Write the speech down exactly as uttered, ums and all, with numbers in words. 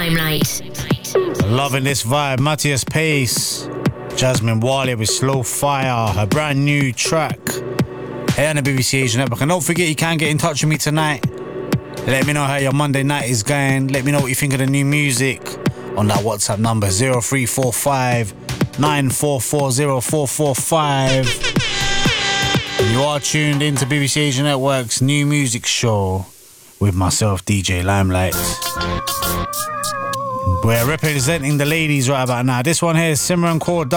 Limelight. Loving this vibe. Matthias Pace, Jasmine Wally with Slow Fire, her brand new track. Hey on the B B C Asian Network. And don't forget, you can get in touch with me tonight. Let me know how your Monday night is going. Let me know what you think of the new music on that WhatsApp number zero three four five nine four four zero four four five. You are tuned into B B C Asian Network's new music show with myself, D J Limelight. We're representing the ladies right about now. This one here is Simran Kaur